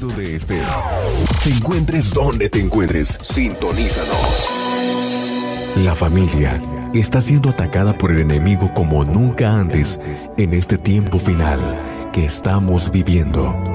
donde estés. Te encuentres donde te encuentres. Sintonízanos. La familia está siendo atacada por el enemigo como nunca antes en este tiempo final que estamos viviendo.